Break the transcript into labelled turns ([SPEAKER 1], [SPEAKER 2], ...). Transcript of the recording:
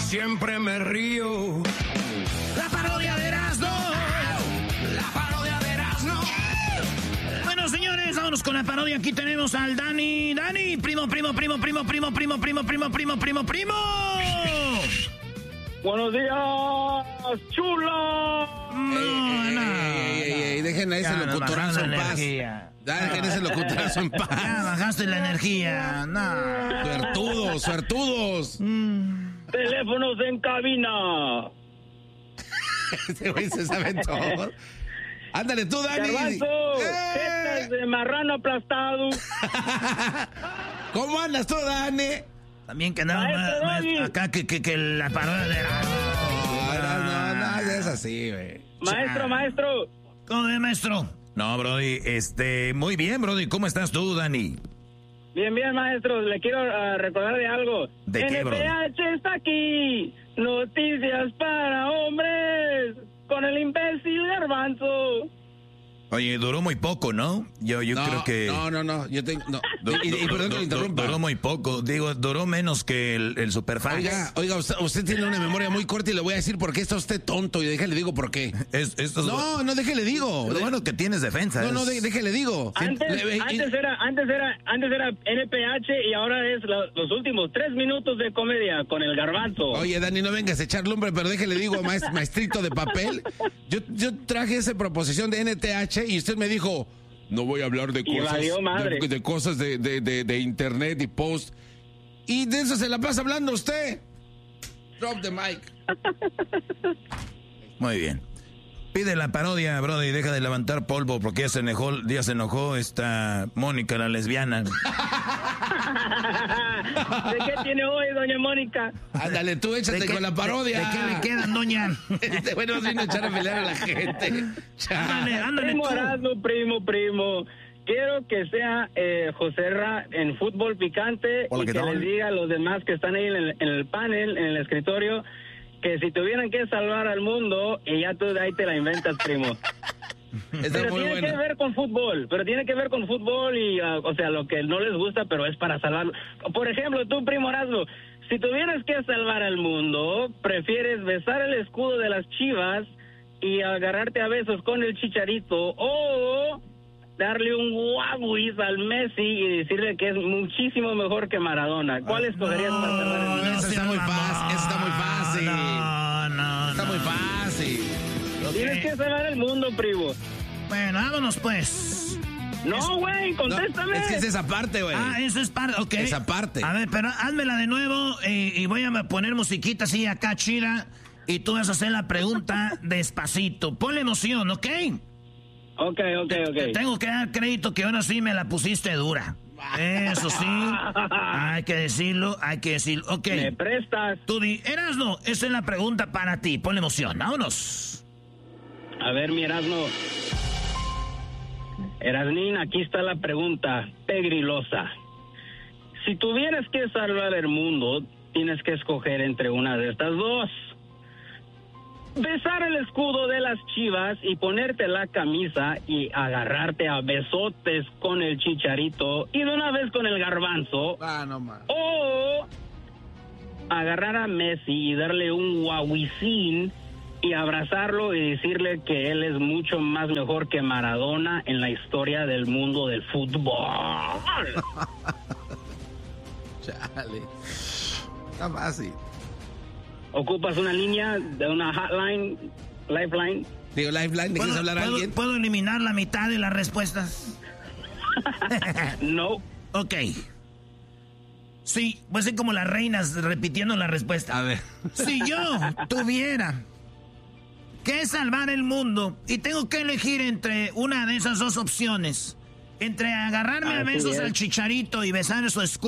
[SPEAKER 1] siempre me río. La parodia de Erasmo. La parodia de Erasmo. Bueno, señores, vámonos con la parodia. Aquí tenemos al Dani. Dani, primo.
[SPEAKER 2] Buenos días, chulo.
[SPEAKER 3] Dejen a ese locutorazo en paz. Dejen a ese locutorazo en paz.
[SPEAKER 1] Ya bajaste la energía. No.
[SPEAKER 3] Suertudos.
[SPEAKER 2] Teléfonos en cabina.
[SPEAKER 3] Ese güey se sabe todo. Ándale tú, Dani.
[SPEAKER 2] Garbanzo, jetas de marrano aplastado.
[SPEAKER 3] ¿Cómo andas tú, Dani?
[SPEAKER 1] También que andaba más acá que la parodia de Erasmo.
[SPEAKER 3] No, es así, güey.
[SPEAKER 2] Maestro.
[SPEAKER 1] ¿Cómo es, maestro? No, Brody, muy bien, Brody. ¿Cómo estás tú, Dani?
[SPEAKER 2] Bien, maestro. Le quiero recordar de algo.
[SPEAKER 1] ¿De qué, Brody?
[SPEAKER 2] NPH está aquí. Noticias para hombres. Con el imbécil Garbanzo.
[SPEAKER 1] Oye, duró muy poco, ¿no? Yo creo que...
[SPEAKER 3] No. Yo tengo... No. Y perdón que lo interrumpa.
[SPEAKER 1] Duró muy poco. Digo, duró menos que el Superfax.
[SPEAKER 3] Oiga, usted tiene una memoria muy corta y le voy a decir por qué está usted tonto. Y déjale digo por qué. No, déjele digo.
[SPEAKER 1] Lo bueno que tienes defensa.
[SPEAKER 3] No, déjele digo.
[SPEAKER 2] Antes era NPH y ahora es los últimos 3 minutos de comedia con el Garbanzo.
[SPEAKER 3] Oye, Dani, no vengas a echar lumbre, pero déjele digo, maestrito de papel. Yo traje esa proposición de NTH y usted me dijo, no voy a hablar de cosas de internet y post. Y de eso se la pasa hablando usted. Drop the mic.
[SPEAKER 1] Muy bien. Pide la parodia, Brody, y deja de levantar polvo porque ya se enojó esta Mónica, la lesbiana.
[SPEAKER 2] ¿De qué tiene hoy, doña Mónica?
[SPEAKER 3] Ándale, tú échate con la parodia.
[SPEAKER 1] ¿De qué le quedan, doña?
[SPEAKER 3] Bueno, vino a echar a pelear a la gente.
[SPEAKER 1] Ándale
[SPEAKER 2] Primo
[SPEAKER 1] tú.
[SPEAKER 2] Erasmo, primo. Quiero que sea José Ra en fútbol picante.
[SPEAKER 1] Hola,
[SPEAKER 2] y
[SPEAKER 1] ¿qué
[SPEAKER 2] que
[SPEAKER 1] tal?
[SPEAKER 2] les diga a los demás que están ahí en el panel, en el escritorio, que si tuvieran que salvar al mundo, y ya tú de ahí te la inventas, primo. Pero tiene que ver con fútbol, y, o sea, lo que no les gusta, pero es para salvarlo. Por ejemplo, tú, primo Erasmo, si tuvieras que salvar al mundo, ¿prefieres besar el escudo de las Chivas y agarrarte a besos con el Chicharito o darle un guaguis al Messi y decirle que es muchísimo mejor que Maradona? ¿Cuál escogerías para salvar el mundo?
[SPEAKER 3] Eso está muy fácil. Está muy fácil.
[SPEAKER 2] Tienes que salvar el mundo, primo.
[SPEAKER 1] Bueno, vámonos pues.
[SPEAKER 2] No, güey, contéstame.
[SPEAKER 3] Es que es esa parte, güey.
[SPEAKER 1] Eso es parte, ok.
[SPEAKER 3] Esa parte.
[SPEAKER 1] A ver, pero házmela de nuevo y voy a poner musiquita así acá chida y tú vas a hacer la pregunta despacito. Ponle emoción, ¿ok?
[SPEAKER 2] Ok.
[SPEAKER 1] Te tengo que dar crédito que ahora sí me la pusiste dura. Eso sí, hay que decirlo. Ok.
[SPEAKER 2] Me prestas.
[SPEAKER 1] Tú Erasmo, esa es la pregunta para ti. Ponle emoción, vámonos.
[SPEAKER 2] A ver, mi Erasmo. Erasnín, aquí está la pregunta pegrilosa. Si tuvieras que salvar el mundo, tienes que escoger entre una de estas dos. Besar el escudo de las Chivas y ponerte la camisa y agarrarte a besotes con el Chicharito y de una vez con el Garbanzo.
[SPEAKER 3] No más.
[SPEAKER 2] O agarrar a Messi y darle un guauicín y abrazarlo y decirle que él es mucho más mejor que Maradona en la historia del mundo del fútbol.
[SPEAKER 3] Chale. Está fácil.
[SPEAKER 2] ¿Ocupas una línea de una hotline, lifeline?
[SPEAKER 3] Digo, lifeline, ¿me quieres hablar a alguien?
[SPEAKER 1] ¿Puedo eliminar la mitad de las respuestas?
[SPEAKER 2] No.
[SPEAKER 1] Ok. Sí, voy a ser como las reinas repitiendo la respuesta.
[SPEAKER 3] A ver.
[SPEAKER 1] Si yo tuviera que salvar el mundo y tengo que elegir entre una de esas dos opciones, entre agarrarme a besos al Chicharito y besar su escudo